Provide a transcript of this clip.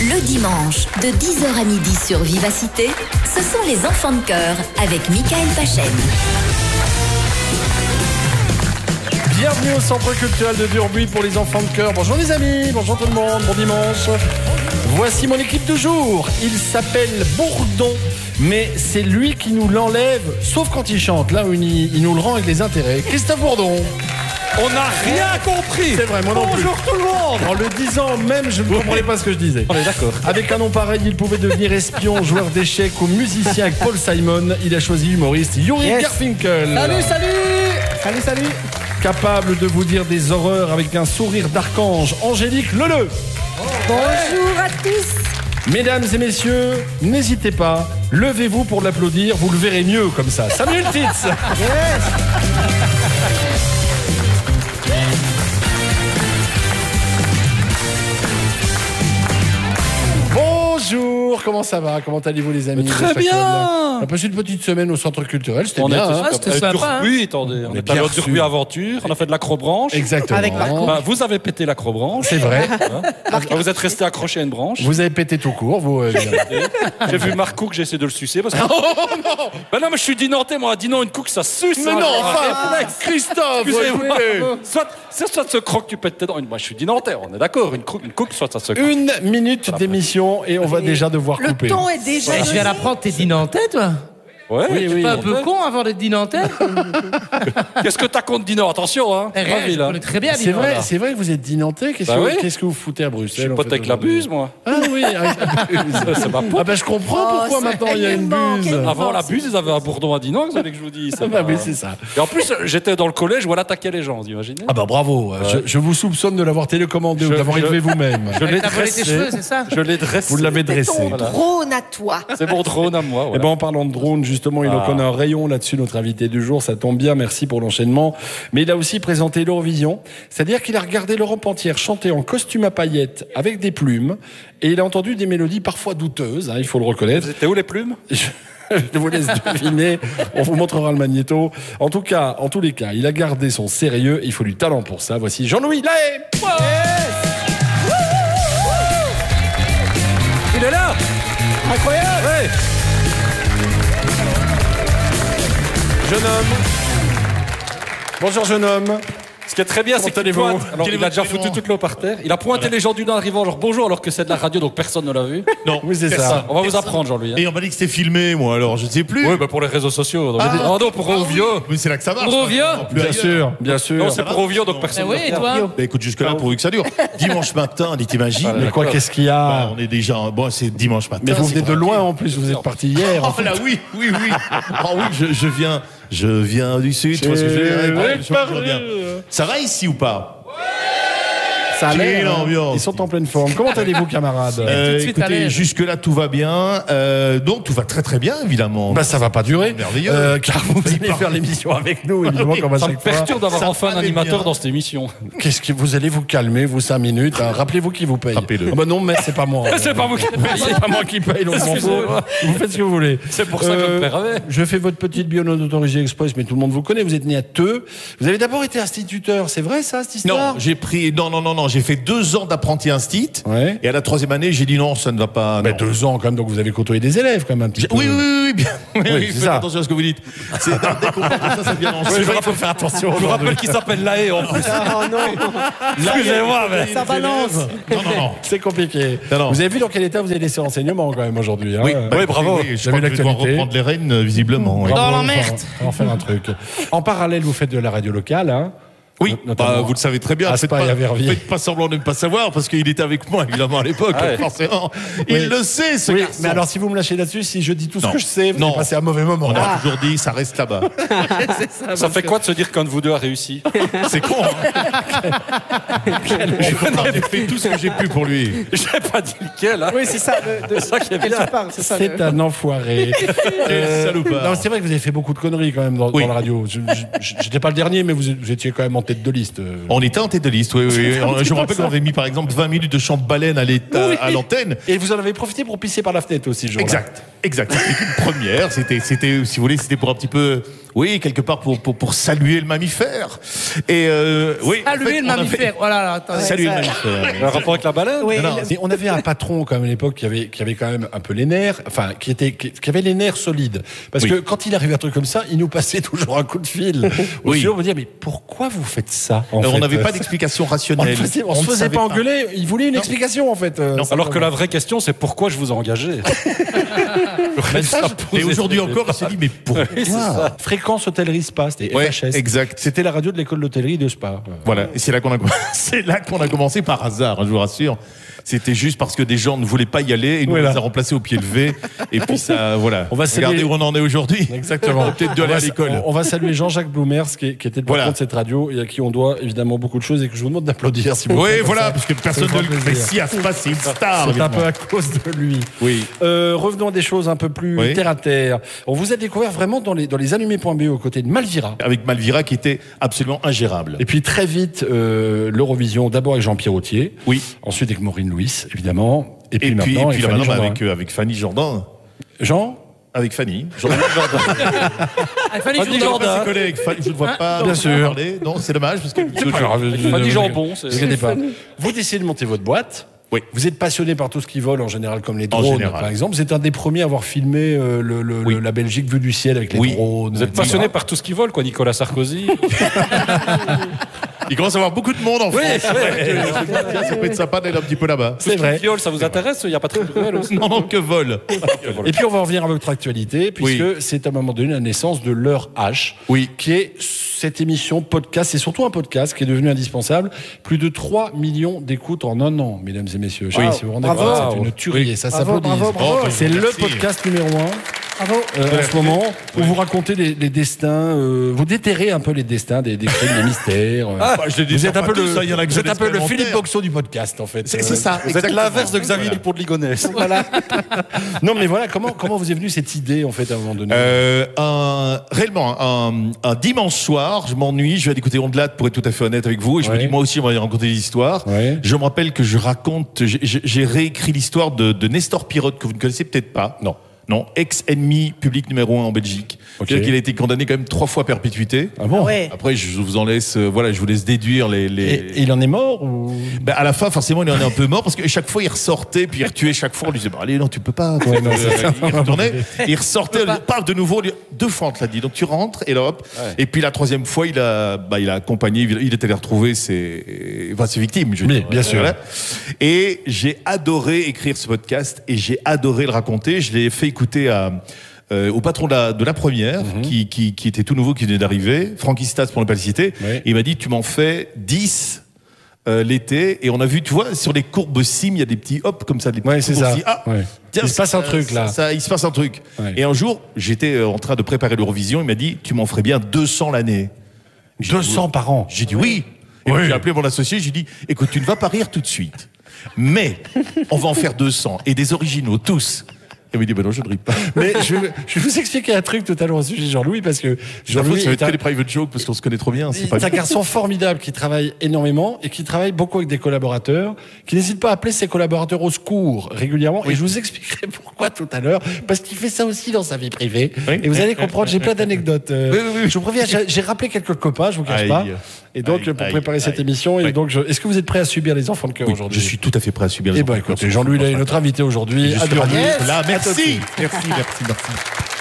Le dimanche, de 10h à midi sur Vivacité, ce sont les enfants de cœur avec Michael Pachen. Bienvenue au Centre culturel de Durbuy pour les enfants de cœur. Bonjour les amis, bonjour tout le monde, bon dimanche. Voici mon équipe du jour. Il s'appelle Bourdon, mais c'est lui qui nous l'enlève, sauf quand il chante. Là où il nous le rend avec les intérêts. Christophe Bourdon. On n'a rien compris. C'est vrai, moi non plus. Bonjour tout le monde. En le disant même, je ne comprenais pas ce que je disais. On est d'accord. Avec un nom pareil, il pouvait devenir espion, joueur d'échecs ou musicien avec Paul Simon. Il a choisi humoriste Yuri Garfinkel. Salut. Capable de vous dire des horreurs avec un sourire d'archange, Angélique Leleu. Bonjour à tous. Mesdames et messieurs, n'hésitez pas, levez-vous pour l'applaudir, vous le verrez mieux comme ça. Samuel Titz. Bonjour, comment ça va? Comment allez-vous les amis? Très bien. On a passé une petite semaine au centre culturel, c'était bien. C'était sympa. Oui, attendez, on est allé au Durbuy Aventure, on a fait de l'acrobranche. Exactement. Avec Marco. Bah, vous avez pété l'acrobranche. C'est vrai. Vous êtes resté accroché à une branche. Vous avez pété tout court, vous. J'ai vu Marco que j'ai essayé de le sucer parce que. Bah non, mais je suis dinantais, moi. Dinan, une couque, ça suce. Mais hein, non, j'ai un enfin, réflexe. Christophe, Excusez-moi. écoutez. Soit ce croc, tu pètes tes dents. Moi, je suis dinantais, on est d'accord. Une couque, soit ça se croque. Une minute d'émission et on va déjà devoir Le couper. ton est déjà. Je viens d'apprendre, t'es dinantais, toi? Ouais, Oui. Pas un peu con avant d'être dinantais? Qu'est-ce que t'as contre Dinan? Attention, hein. Je connais très bien C'est Dinan. vrai, c'est vrai que vous êtes dinantais. Qu'est-ce Bah que, oui. qu'est-ce que vous foutez à Je Bruxelles? suis en pote fait, avec la aujourd'hui buse, moi. Ah oui, avec la buse. C'est ma peau. Ah ben je comprends pourquoi maintenant il y a une buse. Avant la buse, ils avaient un bourdon à Dinan, vous savez que je vous dis. Ah bah oui, c'est ça. Et en plus, j'étais dans le collège où elle attaquait les gens, vous imaginez? Ah bah bravo. Je vous soupçonne de l'avoir télécommandé ou de l'avoir élevé vous-même. Je l'ai T'as volé tes dressé. cheveux, c'est ça? Je l'ai dressé. Vous l'avez C'est dressé. ton Voilà. drone à toi. C'est mon drone à moi. Eh Voilà. ben, en parlant de drone, justement, il en connaît un rayon là-dessus, notre invité du jour. Ça tombe bien, merci pour l'enchaînement. Mais il a aussi présenté l'Eurovision. C'est-à-dire qu'il a regardé Laurent Pantière chanter en costume à paillettes avec des plumes. Et il a entendu des mélodies parfois douteuses, hein, il faut le reconnaître. Vous étiez où les plumes? Je vous laisse deviner. On vous montrera le magnéto. En tous les cas, il a gardé son sérieux. Il faut du talent pour ça. Voici Jean-Louis Lahaye. Il est là. Incroyable. Ouais. Jeune homme. Bonjour, jeune homme. Ce qui est très bien, Comment c'est qu'il allez-vous? pointe. Alors, Quel est il a votre déjà foutu prénom? toute l'eau par terre. Il a pointé les gens du Nord en arrivant, genre bonjour, alors que c'est de la radio, donc personne ne l'a vu. Non, Oui, c'est ça. On va vous apprendre, Jean-Louis. hein. Et on m'a dit que c'était filmé, moi, alors je ne sais plus. Oui, bah pour les réseaux sociaux. Donc j'ai dit, oh non, pour Ovio. Mais c'est là que ça marche. Pour Ovio. maintenant, plus Bien ailleurs. sûr, bien sûr. Non, c'est pour Ovio, donc Eh personne ne oui, le et regarde. toi? Bah, écoute, jusque-là, pourvu que ça dure. Dimanche matin, t'imagines. Mais quoi, qu'est-ce qu'il y Bah, a? on est déjà. Bon, c'est dimanche matin. Mais vous c'est venez de tranquille. loin en plus, vous êtes parti hier. Oh là, oui. Ah oui, je viens du sud. Tu vois ce que je veux dire? Ouais, je reviens. Ça va ici ou pas? Ça a Quelle l'air, hein. ambiance. Ils sont en pleine forme. Comment allez-vous, camarades? tout de suite à Écoutez, l'aise. jusque-là, tout va bien. Donc, tout va très très bien, évidemment. Bah, ça va pas durer. Merveilleux. Car vous allez faire l'émission avec nous, évidemment, comme à Ça me chaque fois. perturbe d'avoir Ça enfin un allait animateur bien. dans cette émission. Qu'est-ce que vous allez vous calmer, vous 5 minutes. Hein. Rappelez-vous qui vous paye. Rappelez-le. Ah bah non, mais c'est pas moi. C'est pas vous qui C'est pas moi qui paye, donc m'en fout. Vous faites ce que vous voulez. C'est pour ça que je me permets. Je fais votre petite bio non autorisée express, mais tout le monde vous connaît. Vous êtes né à Theux. Vous avez d'abord été instituteur, c'est vrai ça, cette histoire? Non, j'ai fait 2 ans d'apprenti instit. Ouais. Et à la 3e année, j'ai dit non, ça ne va pas. Mais non. 2 ans quand même, donc vous avez côtoyé des élèves quand même un petit peu. Oui, bien. Oui, c'est faites ça. attention à ce que vous dites. Dès qu'on parle de ça devient Ouais, il faut faire attention. Je vous rappelle qu'il s'appelle Lahaye en plus. Excusez-moi, mais. Ça balance. Non. C'est compliqué. Non. Vous avez vu dans quel état vous avez laissé l'enseignement quand même aujourd'hui, hein? Oui, bravo. Je J'avais crois que je vais devoir l'actualité. reprendre les rênes, visiblement. oui. Bravo, Dans la on va- merde. On va en faire un truc. En parallèle, vous faites de la radio locale, hein? Oui, Notamment vous le savez très bien. à Spa et à Verviers. Faites pas semblant de ne pas savoir, parce qu'il était avec moi, évidemment, à l'époque, Ah ouais. forcément. Oui. Il le sait, ce Oui, garçon. mais alors si vous me lâchez là-dessus, si je dis tout ce Non. que je sais, vous Non. allez passer un mauvais moment. On a toujours dit, ça reste là-bas. Ça fait quoi de se dire qu'un de vous deux a réussi? C'est con, hein. J'ai fait tout ce que j'ai pu pour lui. J'ai pas dit lequel, hein. Oui, c'est ça. C'est ça qui est Quel bien. tu parles, c'est ça. C'est un enfoiré. salopard. Non, c'est vrai que vous avez fait beaucoup de conneries quand même dans Oui. la radio. J'étais pas le dernier, mais vous étiez quand même en tête de liste. On était en tête de liste, oui. Je me rappelle qu'on avait mis, par exemple, 20 minutes de chant de baleine à l'antenne. Et vous en avez profité pour pisser par la fenêtre aussi, ce jour-là. Exact. Exact. C'était une première. C'était, si vous voulez, c'était pour un petit peu, oui, quelque part pour saluer le mammifère. Et oui. Saluer le mammifère. Voilà, attendez. Saluer le mammifère. Un rapport avec la baleine? Oui, Non, mais on avait un patron quand même à l'époque qui avait quand même un peu les nerfs, enfin qui avait les nerfs solides. Parce Oui. que quand il arrivait un truc comme ça, il nous passait toujours un coup de fil. Oui. On me disait mais pourquoi vous faites ça en On fait n'avait pas d'explication rationnelle. On se ne faisait savait pas engueuler. Il voulait une Non. explication en fait. Alors que la vraie question, c'est pourquoi je vous ai engagé? Et aujourd'hui encore, il s'est dit mais pourquoi? Fréquence hôtellerie Spa, c'était Ouais, FHS. exact. C'était la radio de l'école d'hôtellerie et de Spa. Voilà, et c'est là qu'on a commencé par hasard, hein, je vous rassure. C'était juste parce que des gens ne voulaient pas y aller et nous Voilà. on les a remplacés au pied levé. Et puis ça, voilà. On va Regardez saluer- où on en est aujourd'hui. Exactement. Peut-être de aller à l'école. On va saluer Jean-Jacques Bloumers, qui était le patron Voilà. de cette radio et à qui on doit évidemment beaucoup de choses et que je vous demande d'applaudir. Si vous Oui, plaît, comme voilà, ça. parce que personne Ça me ne fera le plaisir. fait si à se passe, c'est une star. C'est un évidemment. peu à cause de lui. Oui. Revenons à des choses un peu plus Oui. terre à terre. On vous a découvert vraiment dans les allumés.be aux côtés de Malvira. Avec Malvira qui était absolument ingérable. Et puis très vite, l'Eurovision, d'abord avec Jean-Pierre Autier. Oui. Ensuite avec Maureen Louis, évidemment. Et puis Et puis maintenant là, avec Fanny maintenant, Jourdain. avec Fanny Jourdain. Jean Avec Fanny. Ah, Fanny Fanny Jourdain. Jourdain. Ses collègues, je ne vois pas. Bien sûr. parler. Non, c'est dommage parce que. Fanny Jambon, c'est- Ne vous inquiétez pas. Vous décidez de monter votre boîte. Oui. Vous êtes passionné par tout ce qui vole en général, comme les En drones, général. par exemple. Vous êtes un des premiers à avoir filmé Oui. la Belgique vue du ciel avec les Oui. drones. Vous êtes etc. passionné par tout ce qui vole, quoi, Nicolas Sarkozy? Il commence à avoir beaucoup de monde en France. Oui, c'est vrai. Ça peut être sympa d'être un petit peu là-bas. C'est vrai. Viol, ça vous intéresse? Il y a Patrick Bruel aussi. Non, non, que vol. Et puis on va revenir à votre actualité, puisque Oui. c'est à un moment donné la naissance de l'heure H, Oui. qui est cette émission podcast, c'est surtout un podcast qui est devenu indispensable. Plus de 3 millions d'écoutes en un an, mesdames et messieurs. Je sais pas si vous vous rendez Bravo. compte, c'est une tuerie, et ça Bravo, s'applaudit. bravo, bravo. C'est le Merci. podcast numéro 1. Bravo. En ce moment, où vous racontez les destins, vous déterrez un peu les destins des crimes, des mystères. je les vous êtes un peu déterre pas tous, hein, il y en a que vous êtes je un peu le l'expérimentaire. Philippe Boxo du podcast, en fait. C'est ça. Vous êtes l'inverse de Xavier Dupont de Ligonnès. Voilà. Non, mais voilà, comment vous est venue cette idée, en fait, à un moment donné Réellement, un dimanche soir, je m'ennuie, je vais écouter Ondelat pour être tout à fait honnête avec vous, et je me Ouais. dis, moi aussi, on va raconter des histoires. Ouais. Je me rappelle que j'ai réécrit l'histoire de Nestor Pirotte, que vous ne connaissez peut-être pas. Non. Non, ex-ennemi public numéro 1 en Belgique. Ok. C'est-à-dire qu'il a été condamné quand même 3 fois à perpétuité. Ah bon Ouais. Après, je vous en laisse, voilà, je vous laisse déduire les. Et il en est mort ou... Ben, à la fin, forcément, il en est un peu mort parce que chaque fois, il ressortait, puis il retuait chaque fois. On lui disait, bah, allez, non, tu peux pas. Ouais, non, c'est ça. Il retournait, il ressortait, on lui dit, parle de nouveau. On lui dit, 2 fois, on te l'a dit. Donc tu rentres, et là, hop. Et puis la 3e fois, il a accompagné, il est allé retrouver ses victimes. Je veux Oui, dire. bien sûr. Voilà. Et j'ai adoré écrire ce podcast et j'ai adoré le raconter. Je l'ai fait écouter au patron de la première, qui était tout nouveau, qui venait d'arriver, Francky Stas pour ne pas le citer. Oui. Et il m'a dit, tu m'en fais 10 l'été. Et on a vu, tu vois, sur les courbes CIM, il y a des petits hop comme ça. Des petits Ouais, c'est trous. ça. On s'est dit, ah, Ouais. tiens, Il se passe un truc, là. Il se passe un truc. Ouais. Et un jour, j'étais en train de préparer l'Eurovision. Il m'a dit, tu m'en ferais bien 200 l'année. 200 par an. J'ai dit oui. Et Oui. j'ai appelé mon associé, j'ai dit, écoute, tu ne vas pas rire tout de suite. Mais on va en faire 200 et des originaux, tous. Il m'a dit, ben non, je ne ris pas. Mais je vais vous expliquer un truc tout à l'heure au sujet de Jean-Louis, parce que Jean-Louis ça va être est que un, des private jokes parce qu'on se connaît trop bien. C'est pas un garçon formidable qui travaille énormément et qui travaille beaucoup avec des collaborateurs, qui n'hésite pas à appeler ses collaborateurs au secours régulièrement. Et je vous expliquerai pourquoi tout à l'heure, parce qu'il fait ça aussi dans sa vie privée. Oui. Et vous allez comprendre, j'ai plein d'anecdotes. oui. Je vous préviens, j'ai rappelé quelques copains, je vous cache Aïe. pas. Et donc, Aïe, pour aïe, préparer cette aïe. émission, et Oui. donc, est-ce que vous êtes prêts à subir les enfants de cœur Oui, aujourd'hui? je suis tout à fait prêt à subir les Eh ben, enfants. écoutez, Jean-Louis, là, est notre invité aujourd'hui. Je à suis Durand. ravi d'être là. À tout de Merci. suite. Merci.